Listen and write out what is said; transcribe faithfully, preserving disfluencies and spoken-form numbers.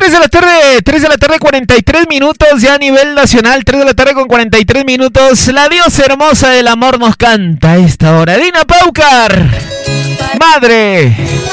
tres de la tarde, tres de la tarde, cuarenta y tres minutos ya a nivel nacional, tres de la tarde con cuarenta y tres minutos. La diosa hermosa del amor nos canta a esta hora. Dina Paucar, madre.